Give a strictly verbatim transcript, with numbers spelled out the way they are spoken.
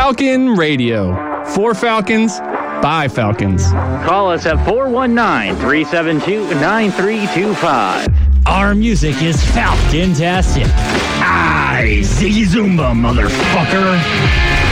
Falcon Radio. For Falcons, by Falcons. Call us at four one nine, three seven two, nine three two five. Our music is Falcon-tastic. Aye, Ziggy Zoomba, motherfucker.